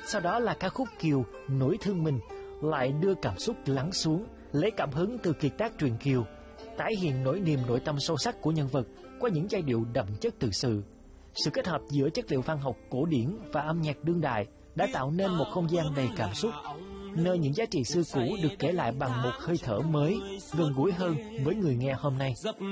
Sau đó là ca khúc Kiều Nỗi Thương Mình, lại đưa cảm xúc lắng xuống, lấy cảm hứng từ kiệt tác truyện Kiều, tái hiện nỗi niềm nội tâm sâu sắc của nhân vật qua những giai điệu đậm chất tự sự. Sự kết hợp giữa chất liệu văn học cổ điển và âm nhạc đương đại đã tạo nên một không gian đầy cảm xúc, nơi những giá trị xưa cũ được kể lại bằng một hơi thở mới, gần gũi hơn với người nghe hôm nay.